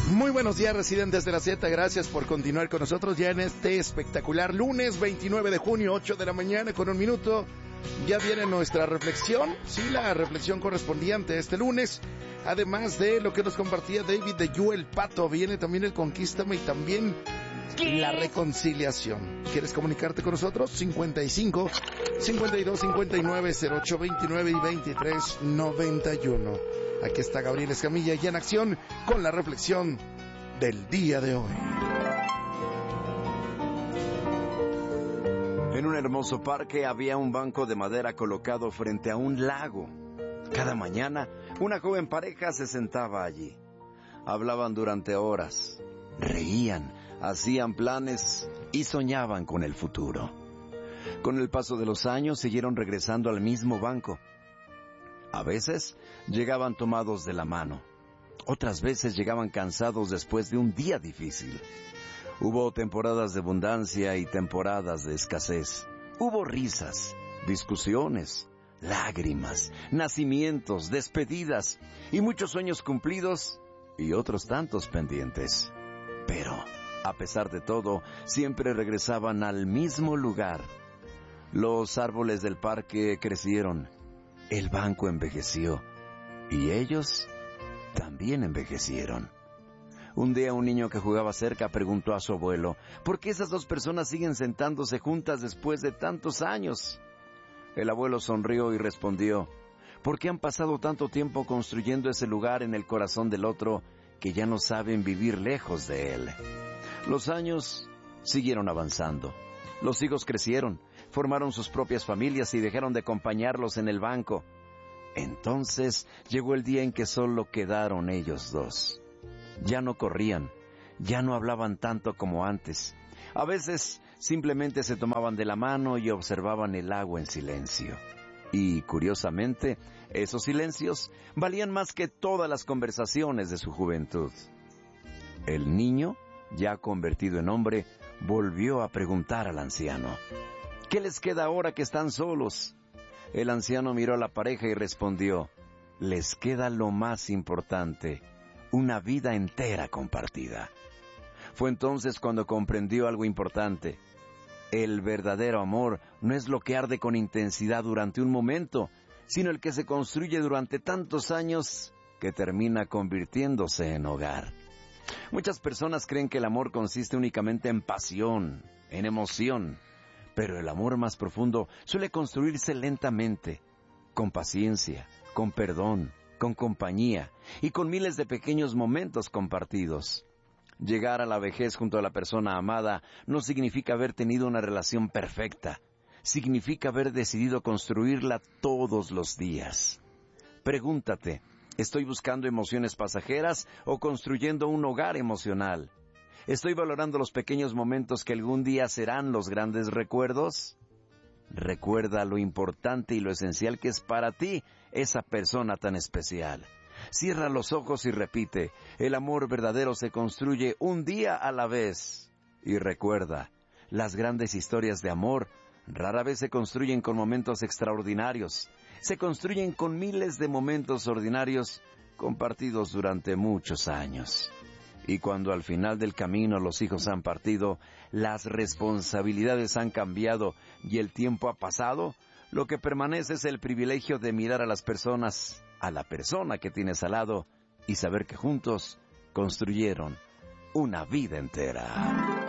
Muy buenos días, residentes de la Z, gracias por continuar con nosotros ya en este espectacular lunes 29 de junio, 8 de la mañana con 1 minuto. Ya viene nuestra reflexión, sí, la reflexión correspondiente a este lunes. Además de lo que nos compartía David de You el Pato, viene también el Conquístame y también la reconciliación. ¿Quieres comunicarte con nosotros? 55 52 59 08 29 y 23 91. Aquí está Gabriel Escamilla ya en acción con la reflexión del día de hoy. En un hermoso parque había un banco de madera colocado frente a un lago. Cada mañana, una joven pareja se sentaba allí. Hablaban durante horas, reían, hacían planes y soñaban con el futuro. Con el paso de los años siguieron regresando al mismo banco. A veces llegaban tomados de la mano. Otras veces llegaban cansados después de un día difícil. Hubo temporadas de abundancia y temporadas de escasez. Hubo risas, discusiones, lágrimas, nacimientos, despedidas y muchos sueños cumplidos y otros tantos pendientes. Pero, a pesar de todo, siempre regresaban al mismo lugar. Los árboles del parque crecieron, el banco envejeció y ellos también envejecieron. Un día un niño que jugaba cerca preguntó a su abuelo, ¿por qué esas dos personas siguen sentándose juntas después de tantos años? El abuelo sonrió y respondió, porque han pasado tanto tiempo construyendo ese lugar en el corazón del otro que ya no saben vivir lejos de él. Los años siguieron avanzando. Los hijos crecieron, formaron sus propias familias y dejaron de acompañarlos en el banco. Entonces llegó el día en que solo quedaron ellos dos. Ya no corrían, ya no hablaban tanto como antes. A veces simplemente se tomaban de la mano y observaban el agua en silencio. Y, curiosamente, esos silencios valían más que todas las conversaciones de su juventud. El niño, ya convertido en hombre, volvió a preguntar al anciano, ¿qué les queda ahora que están solos? El anciano miró a la pareja y respondió, les queda lo más importante, una vida entera compartida. Fue entonces cuando comprendió algo importante. El verdadero amor no es lo que arde con intensidad durante un momento, sino el que se construye durante tantos años que termina convirtiéndose en hogar. Muchas personas creen que el amor consiste únicamente en pasión, en emoción, pero el amor más profundo suele construirse lentamente, con paciencia, con perdón, con compañía y con miles de pequeños momentos compartidos. Llegar a la vejez junto a la persona amada no significa haber tenido una relación perfecta, significa haber decidido construirla todos los días. Pregúntate, ¿estoy buscando emociones pasajeras o construyendo un hogar emocional? ¿Estoy valorando los pequeños momentos que algún día serán los grandes recuerdos? Recuerda lo importante y lo esencial que es para ti esa persona tan especial. Cierra los ojos y repite, el amor verdadero se construye un día a la vez. Y recuerda, las grandes historias de amor rara vez se construyen con momentos extraordinarios. Se construyen con miles de momentos ordinarios compartidos durante muchos años. Y cuando al final del camino los hijos han partido, las responsabilidades han cambiado y el tiempo ha pasado, lo que permanece es el privilegio de mirar a las personas, a la persona que tienes al lado y saber que juntos construyeron una vida entera.